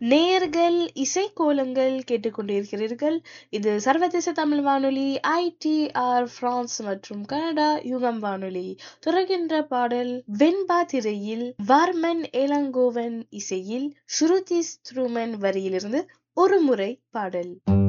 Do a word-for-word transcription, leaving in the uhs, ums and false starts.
நேயர்கள் இசைக்கோலங்கள் கேட்டுக்கொண்டிருக்கிறீர்கள். இது சர்வதேச தமிழ் வானொலி ஐ டி ஆர் பிரான்ஸ் மற்றும் கனடா யுகம் வானொலி. தொடர்கின்ற பாடல் வெண்பா திரையில் வர்மன் இளங்கோவன் இசையில் ஸ்ருதி ஸ்ட்ரூமன் வரியிலிருந்து ஒரு முறை பாடல்.